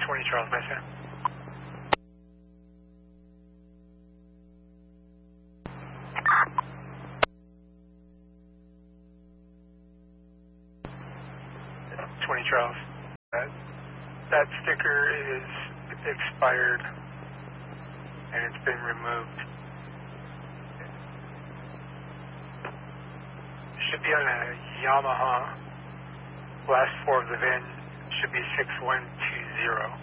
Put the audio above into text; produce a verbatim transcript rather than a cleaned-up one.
twenty Charles Mesa. twenty Charles. That, that sticker is expired and it's been removed. Should be on a Yamaha. Last four of the V I N should be six one two zero.